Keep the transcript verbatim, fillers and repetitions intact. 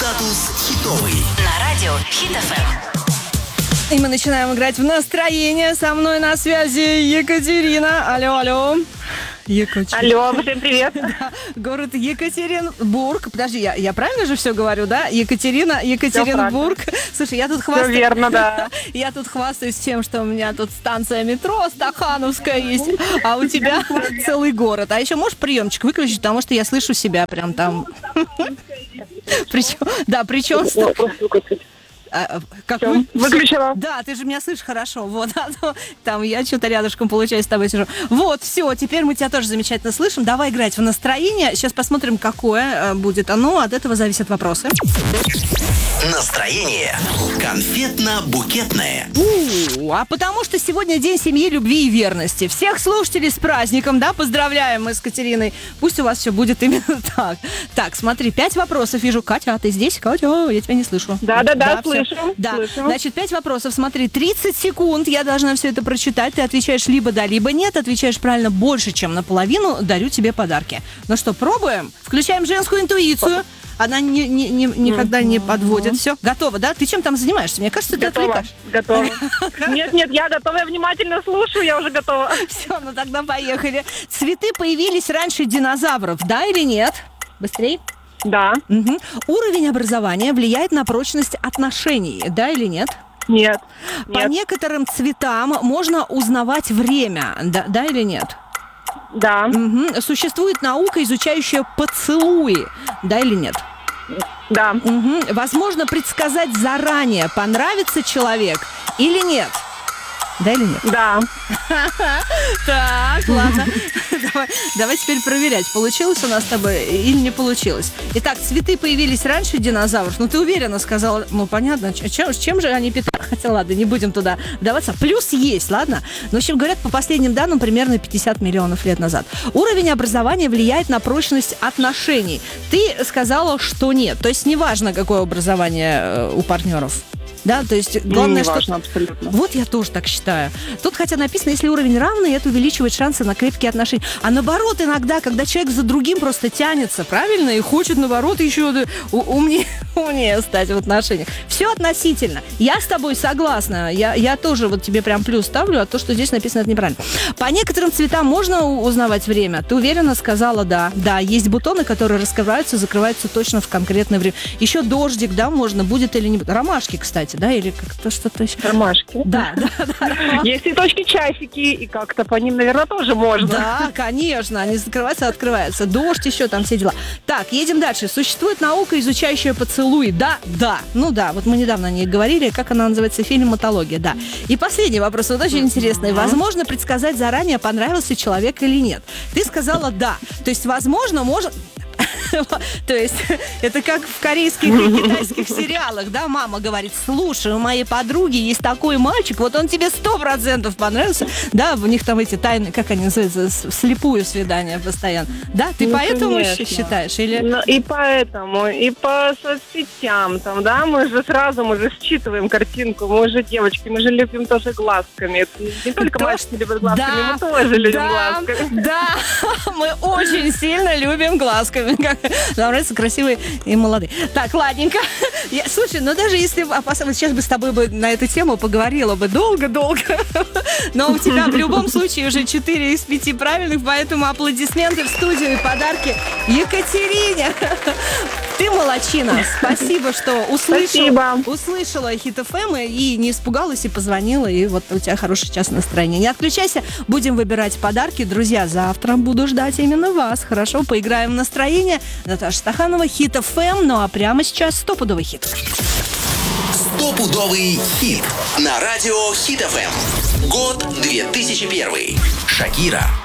Статус хитовый. На радио Хит эф эм. И мы начинаем играть в настроение. Со мной на связи Екатерина. Алло, алло. Екатерина. Алло, всем привет. Да, город Екатеринбург. Подожди, я, я правильно же все говорю, да? Екатерина, Екатеринбург. Слушай, я тут хвастаюсь. Все верно, да. Я тут хвастаюсь тем, что у меня тут станция метро Стахановская есть, а у тебя целый город. А еще можешь приемчик выключить, потому что я слышу себя прям там. Причем, да, причем... А, как вы... Выключила. Да, ты же меня слышишь хорошо. Вот, а то, там я что-то рядышком, получается, с тобой сижу. Вот, все, теперь мы тебя тоже замечательно слышим. Давай играть в настроение. Сейчас посмотрим, какое будет оно. От этого зависят вопросы. Настроение конфетно-букетное. У, а потому что сегодня день семьи, любви и верности. Всех слушателей с праздником, да, поздравляем мы с Катериной. Пусть у вас все будет именно так. Так, смотри, пять вопросов вижу. Катя, а ты здесь? Катя, я тебя не слышу. Да-да-да, слышу. Да, слышу. Значит, пять вопросов. Смотри, тридцать секунд. Я должна все это прочитать. Ты отвечаешь либо да, либо нет. Отвечаешь правильно больше, чем наполовину. Дарю тебе подарки. Ну что, пробуем? Включаем женскую интуицию. Она не, не, не, никогда не подводит. Все, готово, да? Ты чем там занимаешься? Мне кажется, ты Готова, отвлекаешь. готова. Нет, нет, я готова, я внимательно слушаю, я уже готова. Все, ну тогда поехали. Цветы появились раньше динозавров, да или нет? Быстрей. Да. Угу. Уровень образования влияет на прочность отношений, да или нет? Нет. По Нет. некоторым цветам можно узнавать время, да, да или нет? Да. Угу. Существует наука, изучающая поцелуи, да или нет? Да. Угу. Возможно предсказать заранее, понравится человек или нет? Да или нет? Да. Так, ладно. Давай, давай теперь проверять, получилось у нас с тобой или не получилось. Итак, цветы появились раньше динозавров. Ну, ты уверенно сказала, ну, понятно, чем, чем же они питают? Хотя, ладно, не будем туда вдаваться. Плюс есть, ладно? Но, в общем, говорят, по последним данным, примерно пятьдесят миллионов лет назад. Уровень образования влияет на прочность отношений. Ты сказала, что нет. То есть, неважно, какое образование э, у партнеров. Да, то есть главное, не важно, что... абсолютно. Вот я тоже так считаю. Тут хотя написано, если уровень равный, это увеличивает шансы на крепкие отношения. А наоборот, иногда, когда человек за другим просто тянется, правильно, и хочет, наоборот, еще умнее, умнее стать в отношениях. Все относительно. Я с тобой согласна. Я, я тоже вот тебе прям плюс ставлю, а то, что здесь написано, это неправильно. По некоторым цветам можно узнавать время? Ты уверенно сказала да. Да, есть бутоны, которые раскрываются, закрываются точно в конкретное время. Еще дождик, да, можно, будет или не будет. Ромашки, кстати. Да, или как-то что-то еще. Ромашки. Да, да, да. Есть и точки часики, и как-то по ним, наверное, тоже можно. Да, конечно, они закрываются, открываются. Дождь, еще там все дела. Так, едем дальше. Существует наука, изучающая поцелуи. Да, да. Ну да, вот мы недавно о ней говорили, как она называется, фильм-матология, да. И последний вопрос, вот очень интересный. Возможно предсказать заранее, понравился человек или нет. Ты сказала да. То есть, возможно, может... То есть это как в корейских и китайских сериалах, да, мама говорит, слушай, у моей подруги есть такой мальчик, вот он тебе сто процентов понравился, да, у них там эти тайны, как они называются, вслепую свидания постоянно, да, ты Ну, поэтому конечно. считаешь, или... Ну, и поэтому, и по соцсетям, там, да, мы же сразу, мы же считываем картинку, мы же девочки, мы же любим тоже глазками, это не только Да, мальчики любят глазками, да, мы тоже любим да, глазками. Да, мы очень сильно любим глазками. Нам нравятся красивые и молодые. Так, ладненько. Я, слушай, ну даже если... Вот сейчас бы с тобой бы на эту тему поговорила бы долго-долго. Но у тебя в любом случае уже четыре из пяти правильных, поэтому аплодисменты в студию и подарки Екатерине. Ты молодчина. Спасибо, что услышала, услышала Хит эф эм и не испугалась, и позвонила, и вот у тебя хороший час настроения. Не отключайся, будем выбирать подарки. Друзья, завтра буду ждать именно вас. Хорошо, поиграем в настроение. Наташа Стаханова, Хит эф эм. Ну а прямо сейчас стопудовый хит. Стопудовый хит на радио Хит эф эм. Год две тысячи первый. Шакира.